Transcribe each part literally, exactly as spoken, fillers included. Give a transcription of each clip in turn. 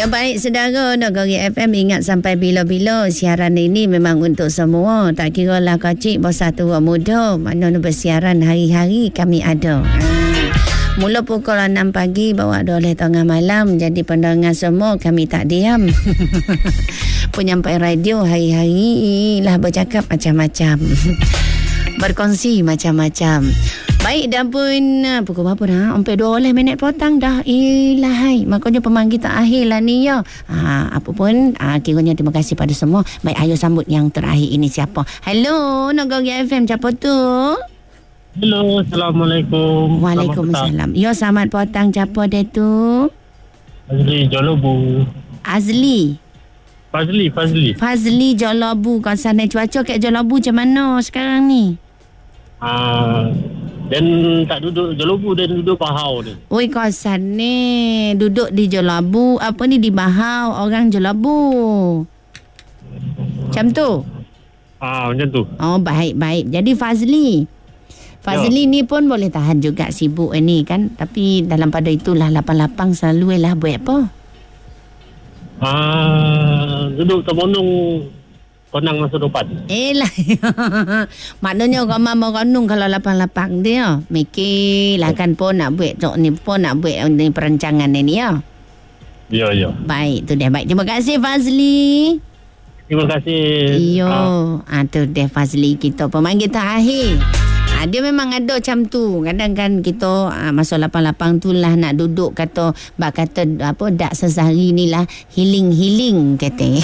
Ya baik saudara, Nagari F M ingat sampai bila-bila siaran ini memang untuk semua. Tak kira lah kecil, besar tua muda. Mana bersiaran hari-hari kami ada. Hmm. Mula pukul enam pagi bawa oleh tengah malam. Jadi pendengar semua kami tak diam. Penyampai radio hari-hari lah bercakap macam-macam. Berkongsi macam-macam. Baik, dah pun pukul berapa dah? Sampai dua belas minit petang dah. Ilahai. Makanya pemanggil tak akhir lah ni ya. Ha, apa pun, ha, kiranya terima kasih pada semua. Baik, ayo sambut yang terakhir ini siapa? Hello, Nagari F M, siapa tu? Hello, Assalamualaikum. Waalaikumsalam. Ya, selamat petang. Siapa dia tu? Azli Jolobu. Azli? Fazli, Fazli. Fazli Jolobu. Kawasan cuaca kat Jolobu macam mana sekarang ni? Ah, dan tak duduk Jolobu, dan duduk Bahau ni. Oi, kawasan ni duduk di Jolobu, apa ni di Bahau, orang Jolobu. Macam tu? Ah, macam tu. Oh, baik-baik. Jadi Fazli. Fazli ya. Ni pun boleh tahan juga sibuk ni kan. Tapi dalam pada itulah lapang-lapang selalu lah buat apa? Ah, duduk terbondong konang masa depan. Eh lah. Maknanya ramai merenung kalau lapang-lapang dia. Mikir lah kan pun nak buat cok ni pun nak buat ni perancangan ni ya. Ya, ya. Baik, tu dia. Baik, terima kasih Fazli. Terima kasih. Yo, ah, tu dia Fazli kita pemanggil terakhir. Ah, dia memang ada macam tu. Kadang kan kita ah, masa lapang-lapang tu lah nak duduk kata bak kata apa dak sesehari ni lah healing-healing kata.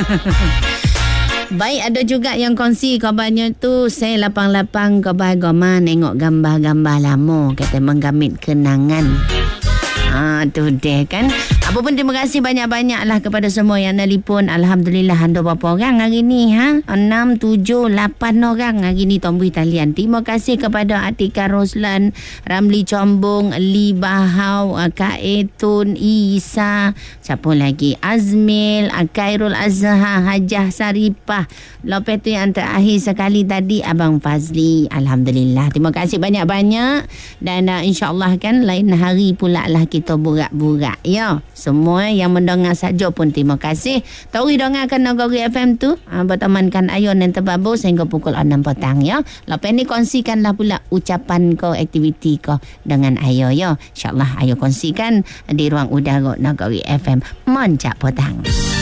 Baik, ada juga yang kongsi kabarnya tu saya lapang-lapang kabar agama nengok gambar-gambar lama kata menggamit kenangan. Ah, tu deh kan. Apa pun terima kasih banyak-banyak lah kepada semua yang nelipon. Alhamdulillah ada berapa orang hari ni ha? enam, tujuh, lapan orang hari ni tombuh talian. Terima kasih kepada Atika Roslan, Ramli Combong, Li Bahau, Kak Etun, Isa, siapa lagi? Azmil, Khairul Azhar, Hajah Saripah. Lepas tu yang terakhir sekali tadi Abang Fazli. Alhamdulillah. Terima kasih banyak-banyak. Dan uh, insyaAllah kan lain hari pula lah kita burak-burak ya. Semua yang mendengar saja pun terima kasih. Tahu dengarkan Nagari F M tu uh, bertemankan Ayon dan Tebabu sehingga pukul enam petang ya. Lepas ni kongsikanlah pula ucapan kau, aktiviti kau dengan Ayo ya. InsyaAllah Ayo kongsikan di ruang udara Nagari F M Moncak Petang.